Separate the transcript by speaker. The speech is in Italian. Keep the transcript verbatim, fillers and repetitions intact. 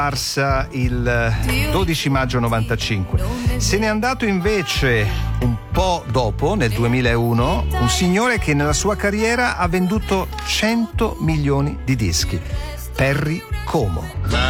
Speaker 1: scomparsa il dodici maggio novantacinque. Se n'è andato invece un po' dopo, nel duemilauno, un signore che nella sua carriera ha venduto cento milioni di dischi, Perry Como.